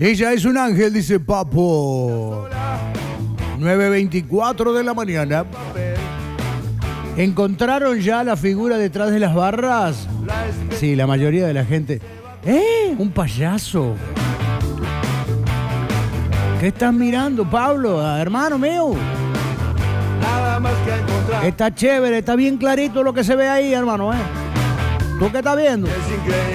Ella es un ángel, dice Papo. 9:24 de la mañana. ¿Encontraron ya la figura detrás de las barras? Sí, la mayoría de la gente. Un payaso. ¿Qué estás mirando, Pablo? Hermano mío. Nada más que encontrar. Está chévere, está bien clarito lo que se ve ahí, hermano. ¿Tú qué estás viendo? Es increíble.